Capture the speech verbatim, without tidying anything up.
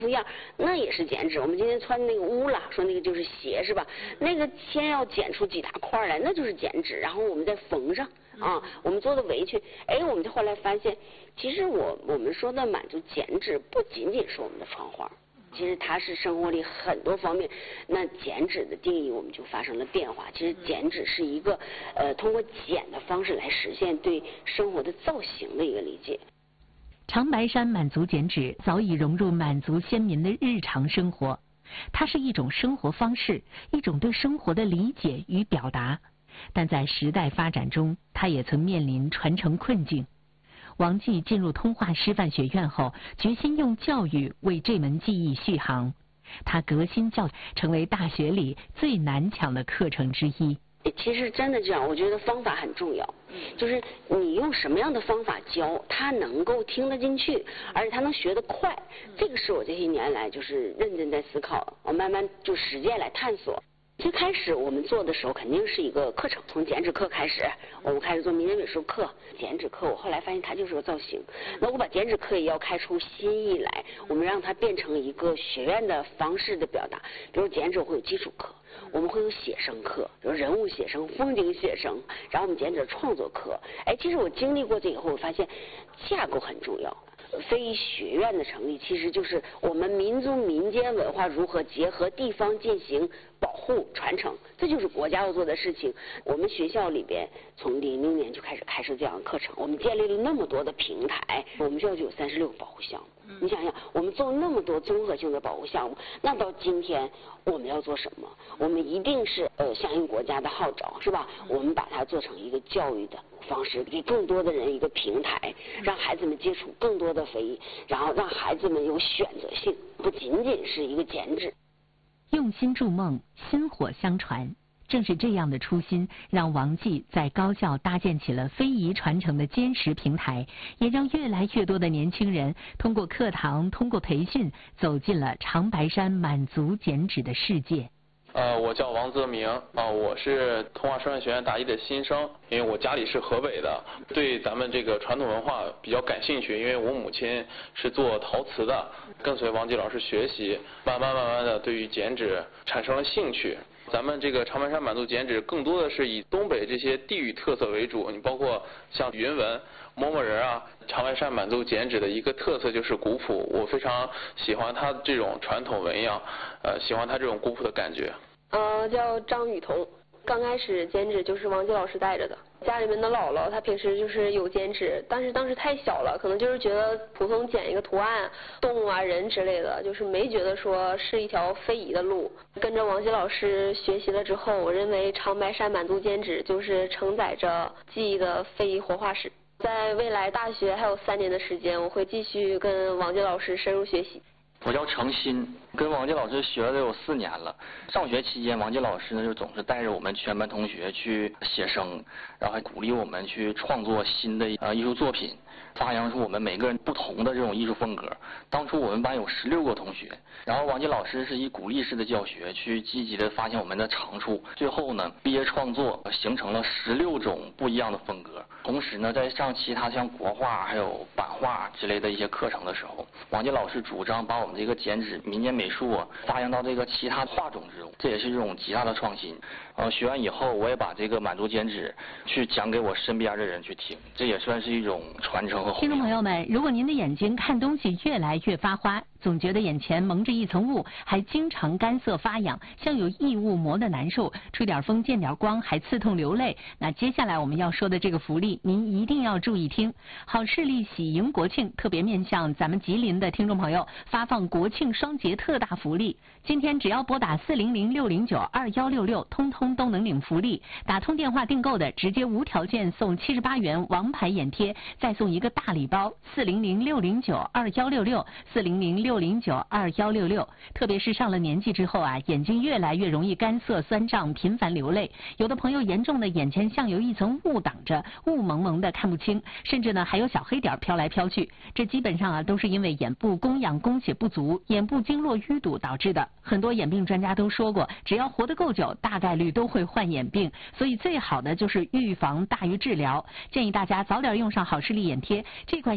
不一样，那也是减脂。我们今天穿那个乌了，说那个就是鞋是吧？那个先要剪出几大块来，那就是减脂，然后我们再缝上啊。我们做的围裙，哎，我们就后来发现，其实我我们说的满足减脂，不仅仅是我们的穿花，其实它是生活里很多方面。那减脂的定义我们就发生了变化。其实减脂是一个呃通过减的方式来实现对生活的造型的一个理解。 长白山满族减脂早已融入满族先民的日常生活，它是一种生活方式，一种对生活的理解与表达。但在时代发展中，它也曾面临传承困境。王继进入通化师范学院后，决心用教育为这门技艺续航。他革新教，成为大学里最难抢的课程之一。 其实真的这样，我觉得方法很重要，就是你用什么样的方法教，他能够听得进去，而且他能学得快。这个是我这些年来就是认真在思考，我慢慢就实践来探索。最开始我们做的时候肯定是一个课程，从减脂课开始，我们开始做民间美术课。减脂课我后来发现它就是个造型，那我把减脂课也要开出新意来，我们让它变成一个学院的方式的表达。比如减脂会有基础课，我们会有写生课，比如人物写生、风景写生，然后我们减脂创作课。哎，其实我经历过这以后，我发现架构很重要。非遗学院的成立，其实就是我们民族民间文化如何结合地方进行保护传承，这就是国家要做的事情。我们学校里边从零零年就开始开设这样的课程，我们建立了那么多的平台，我们学校就有三十六个保护项目。你想想，我们做那么多综合性的保护项目，那到今天我们要做什么？我们一定是呃响应国家的号召，是吧？我们把它做成一个教育的方式，给更多的人一个平台，让孩子们接触更多的非遗，然后让孩子们有选择性，不仅仅是一个减脂。 用心筑梦，薪火相传。正是这样的初心，让王继在高校搭建起了非遗传承的坚实平台，也让越来越多的年轻人通过课堂、通过培训，走进了长白山满族减脂的世界。 呃，我叫王泽明啊、呃，我是通化师范学院大一的新生。因为我家里是河北的，对咱们这个传统文化比较感兴趣。因为我母亲是做陶瓷的，跟随王继老师学习，慢慢慢慢的对于减脂产生了兴趣。咱们这个长白山满族减脂更多的是以东北这些地域特色为主，你包括像云纹、摸摸人啊，长白山满族减脂的一个特色就是古朴，我非常喜欢它这种传统纹样，呃，喜欢它这种古朴的感觉。 呃，叫张雨桐，刚开始减脂就是王继老师带着的。家里面的姥姥她平时就是有减脂，但是当时太小了，可能就是觉得普通剪一个图案，动物啊、人之类的，就是没觉得说是一条非遗的路。跟着王继老师学习了之后，我认为长白山满族减脂就是承载着记忆的非遗活化石。在未来大学还有三年的时间，我会继续跟王继老师深入学习。 我叫程鑫，跟王继老师学了得有四年了。上学期间，王继老师呢就总是带着我们全班同学去写生，然后还鼓励我们去创作新的呃艺术作品，发扬出我们每个人不同的这种艺术风格。当初我们班有十六个同学，然后王继老师是以鼓励式的教学，去积极的发现我们的长处。最后呢，毕业创作形成了十六种不一样的风格。同时呢，在上其他像国画还有版画之类的一些课程的时候，王继老师主张把我们这个减脂民间美术啊发扬到这个其他画种之中，这也是一种极大的创新。呃，学完以后，我也把这个满族减脂去讲给我身边的人去听，这也算是一种传承和弘扬。 听众朋友们，如果您的眼睛看东西越来越发花，总觉得眼前蒙着一层雾，还经常干涩发痒，像有异物磨得难受，吹点风见点光还刺痛流泪，那接下来我们要说的这个福利您一定要注意听。好视力喜迎国庆特别面向咱们吉林的听众朋友发放国庆双节特大福利，今天只要拨打四零零六零九二幺六六，通通都能领福利。打通电话订购的直接无条件送七十八元王牌眼贴，再送一个大礼包。四零零六零九二幺六六，四零零六零九二幺六六。特别是上了年纪之后啊，眼睛越来越容易干涩酸胀，频繁流泪，有的朋友严重的眼前像有一层雾挡着，雾蒙蒙的看不清，甚至呢还有小黑点飘来飘去，这基本上啊都是因为眼部供氧供血不足，眼部经络淤堵导致的。很多眼病专家都说过，只要活得够久，大概率都会患眼病，所以最好的就是预防大于治疗。建议大家早点用上好视力眼贴，这款